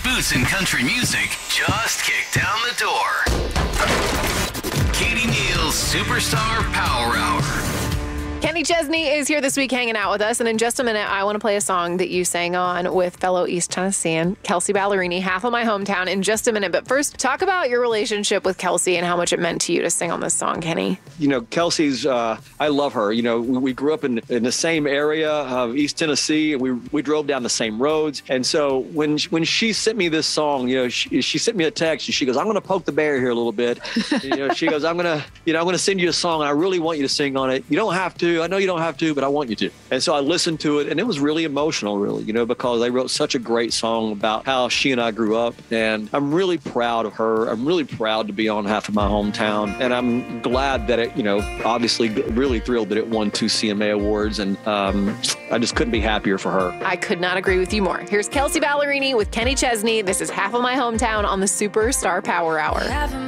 boots in country music just kicked down the door. Katie Neal's Superstar Power Hour. Kenny Chesney is here this week hanging out with us, and in just a minute, I want to play a song that you sang on with fellow East Tennessean Kelsey Ballerini, Half of My Hometown, in just a minute. But first, talk about your relationship with Kelsey and how much it meant to you to sing on this song, Kenny. You know, Kelsey's, I love her. You know, we grew up in the same area of East Tennessee, and we drove down the same roads. And so when she sent me this song, you know, she sent me a text, and she goes, "I'm going to poke the bear here a little bit." You know, she goes, I'm going to send you a song, and I really want you to sing on it. You don't have to. I know you don't have to, but I want you to. And so I listened to it, and it was really emotional, really, you know, because they wrote such a great song about how she and I grew up. And I'm really proud of her. I'm really proud to be on Half of My Hometown. And I'm glad that it, you know, obviously really thrilled that it won 2 CMA awards. And I just couldn't be happier for her. I could not agree with you more. Here's Kelsey Ballerini with Kenny Chesney. This is Half of My Hometown on the Superstar Power Hour.